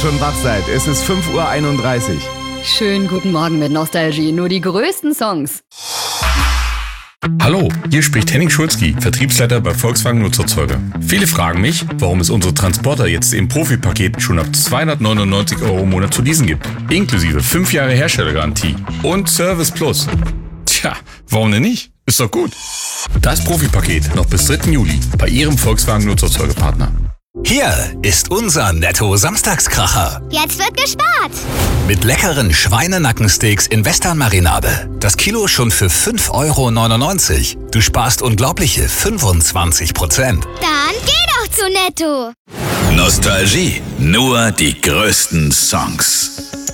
Schon wach seid. Es ist 5:31 Uhr. Schönen guten Morgen mit Nostalgie. Nur die größten Songs. Hallo, hier spricht Henning Schulzki, Vertriebsleiter bei Volkswagen Nutzerzeuger. Viele fragen mich, warum es unsere Transporter jetzt im Profipaket schon ab 299 € im Monat zu leasen gibt. Inklusive 5 Jahre Herstellergarantie und Service Plus. Tja, warum denn nicht? Ist doch gut. Das Profipaket noch bis 3. Juli bei Ihrem Volkswagen Nutzerzeugerpartner. Hier ist unser Netto-Samstagskracher. Jetzt wird gespart. Mit leckeren Schweinenackensteaks in Western-Marinade. Das Kilo schon für 5,99 €. Du sparst unglaubliche 25%. Dann geh doch zu Netto. Nostalgie, nur die größten Songs.